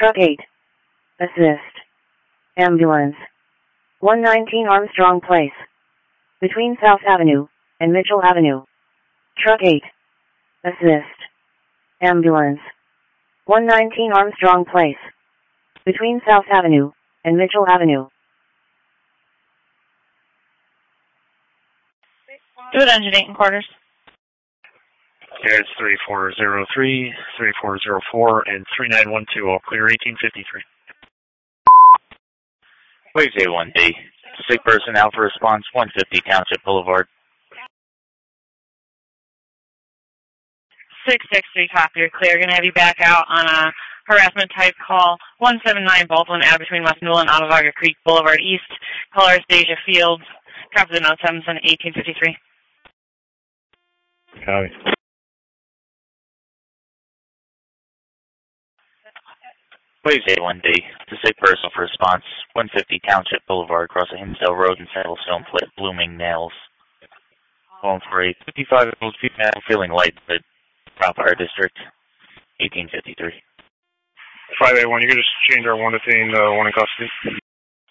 Truck 8. Assist. Ambulance. 119 Armstrong Place. Between South Avenue and Mitchell Avenue. Truck 8. Assist. Ambulance. 119 Armstrong Place. Between South Avenue and Mitchell Avenue. Do it, engine 8 in quarters. Yeah, it's 3403, 3404, and 3912. All clear, 1853. Waves A1D. Sick person, Alpha response, 150 Township Boulevard. 663 copy, you're clear. Going to have you back out on a harassment type call. 179 Baldwin Ave between West Newell and Ottowaga Creek Boulevard East. Caller is Deja Fields. Copy the note 1853. Copy. Waves A1D. The sick person for response, 150 Township Boulevard, across the Hinsdale Road and Saddlestone Plit, Bloomingdale's. Calling for a 55-year-old female feeling lightheaded. Fire District, 1853. 581, you could just change our 1 to 1 in custody.